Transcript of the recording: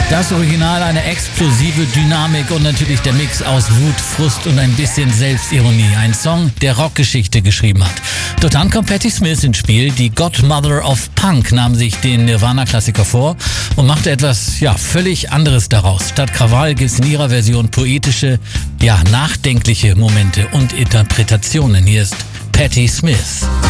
Das Original, eine explosive Dynamik und natürlich der Mix aus Wut, Frust und ein bisschen Selbstironie. Ein Song, der Rockgeschichte geschrieben hat. Dort dann kommt Patti Smith ins Spiel. Die Godmother of Punk nahm sich den Nirvana-Klassiker vor und machte etwas, völlig anderes daraus. Statt Krawall gibt es in ihrer Version poetische, nachdenkliche Momente und Interpretationen. Hier ist Patti Smith.